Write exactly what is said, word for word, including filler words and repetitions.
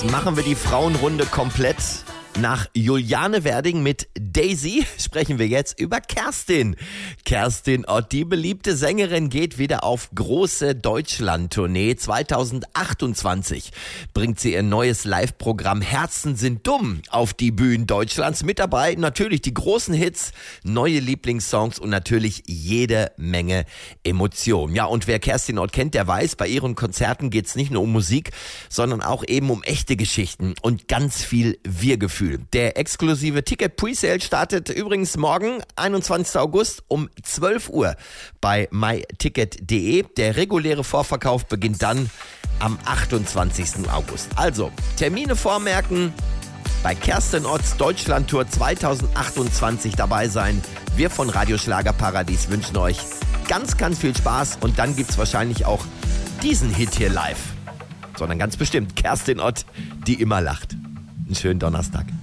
Machen wir die Frauenrunde komplett. Nach Juliane Werding mit Daisy sprechen wir jetzt über Kerstin. Kerstin Ott, die beliebte Sängerin, geht wieder auf große Deutschland-Tournee. zweitausendachtundzwanzig bringt sie ihr neues Live-Programm Herzen sind dumm auf die Bühnen Deutschlands. Mit dabei natürlich die großen Hits, neue Lieblingssongs und natürlich jede Menge Emotionen. Ja, und wer Kerstin Ott kennt, der weiß, bei ihren Konzerten geht es nicht nur um Musik, sondern auch eben um echte Geschichten und ganz viel Wir-Gefühl. Der exklusive Ticket-Presale startet übrigens morgen, einundzwanzigsten August um zwölf Uhr bei my ticket punkt de. Der reguläre Vorverkauf beginnt dann am achtundzwanzigsten August. Also, Termine vormerken, bei Kerstin Otts Deutschland-Tour zweitausendachtundzwanzig dabei sein. Wir von Radio Schlagerparadies wünschen euch ganz, ganz viel Spaß und dann gibt's wahrscheinlich auch diesen Hit hier live. Sondern ganz bestimmt Kerstin Ott, die immer lacht. Einen schönen Donnerstag.